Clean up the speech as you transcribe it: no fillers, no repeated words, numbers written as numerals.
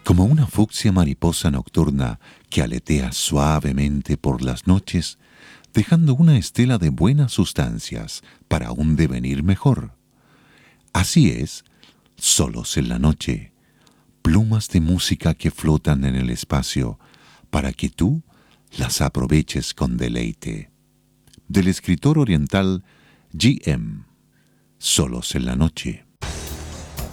Como una fucsia mariposa nocturna que aletea suavemente por las noches, dejando una estela de buenas sustancias para un devenir mejor. Así es, solos en la noche, plumas de música que flotan en el espacio para que tú las aproveches con deleite. Del escritor oriental G.M. Solos en la noche.